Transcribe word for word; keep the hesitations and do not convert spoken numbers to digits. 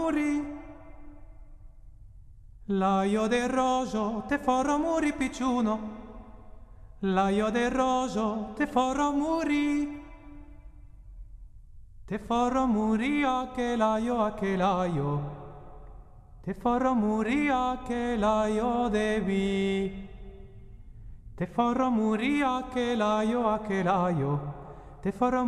muri. L'aio del roso te forro muri picciuno, l'aio del roso te forro muri, te forro muri a che l'aio a che l'aio, te forro muri a che l'aio devi, te forro muri a che l'aio a che l'aio, te forro